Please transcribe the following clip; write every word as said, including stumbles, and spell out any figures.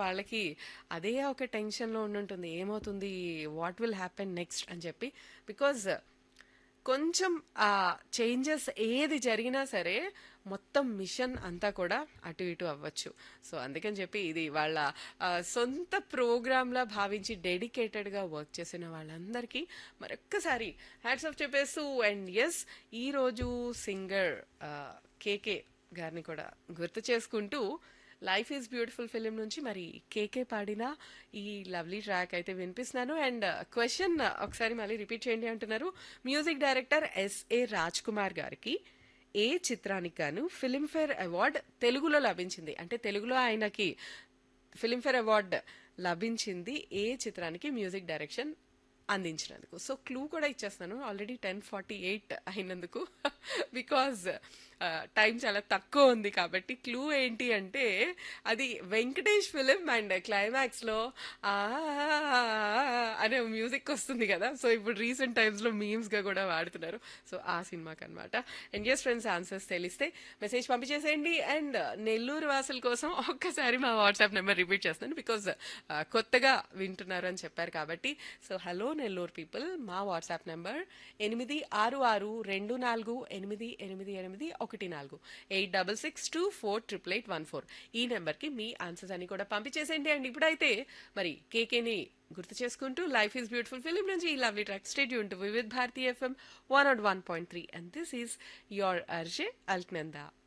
వాళ్ళకి అదే ఒక టెన్షన్‌లో ఉండుంటుంది. ఏమవుతుంది? వాట్ విల్ హ్యాపెన్ నెక్స్ట్ అని చెప్పి. బికాజ్ కొంచెం ఆ చేంజెస్ ఏది జరిగినా సరే మొత్తం మిషన్ అంతా కూడా అటు ఇటు అవ్వచ్చు. సో అందుకని చెప్పి ఇది వాళ్ళ ఆ, సొంత ప్రోగ్రామ్లా భావించి డెడికేటెడ్గా వర్క్ చేసిన వాళ్ళందరికీ మరొక్కసారి హ్యాట్స్ ఆఫ్ చెప్పేస్తూ అండ్ ఎస్ ఈరోజు సింగర్ కేకే గారిని కూడా గుర్తు చేసుకుంటూ లైఫ్ ఈజ్ బ్యూటిఫుల్ ఫిలిం నుంచి మరి కేకే పాడిన ఈ లవ్లీ ట్రాక్ అయితే వినిపిస్తున్నాను. అండ్ క్వశ్చన్ ఒకసారి మళ్ళీ రిపీట్ చేయండి అంటున్నారు. Music director SA Raj Kumar గారికి ఏ చిత్రానికి గాను ఫిలింఫేర్ అవార్డ్ తెలుగులో లభించింది? అంటే తెలుగులో ఆయనకి ఫిలింఫేర్ అవార్డ్ లభించింది ఏ చిత్రానికి మ్యూజిక్ డైరెక్షన్ అందించినందుకు? సో క్లూ కూడా ఇచ్చేస్తాను ఆల్రెడీ టెన్ ఫార్టీ ఎయిట్ అయినందుకు బికాజ్ టైం చాలా తక్కువ ఉంది కాబట్టి క్లూ ఏంటి అంటే అది వెంకటేష్ ఫిలిం అండ్ క్లైమాక్స్లో ఆ అనే మ్యూజిక్ వస్తుంది కదా. సో ఇప్పుడు రీసెంట్ టైమ్స్లో మీమ్స్గా కూడా వాడుతున్నారు. సో ఆ సినిమాకి అనమాట. అండ్ ఎస్ ఫ్రెండ్స్, ఆన్సర్స్ తెలిస్తే మెసేజ్ పంపించేసేయండి. అండ్ నెల్లూరు వాసుల కోసం ఒక్కసారి మా వాట్సాప్ నెంబర్ రిపీట్ చేస్తున్నాను బికాజ్ కొత్తగా వింటున్నారు అని చెప్పారు కాబట్టి. సో హలో నెల్లూరు పీపుల్, మా వాట్సాప్ నెంబర్ ఎనిమిది ఆరు ఆరు రెండు నాలుగు ఎనిమిది ఎనిమిది ఎనిమిది ఒకటి నాలుగు eight double six two four triple eight one four ఈ నెంబర్కి మీ ఆన్సర్స్ అని కూడా పంపించేసేయండి. అండ్ ఇప్పుడైతే మరి కేకేని గుర్తు చేసుకుంటూ లైఫ్ ఈజ్ బ్యూటిఫుల్ ఫిలిం నుంచి ఈ lovely track state Yoon to with Bharati FM one not one point three and this is your RJ Alaknanda.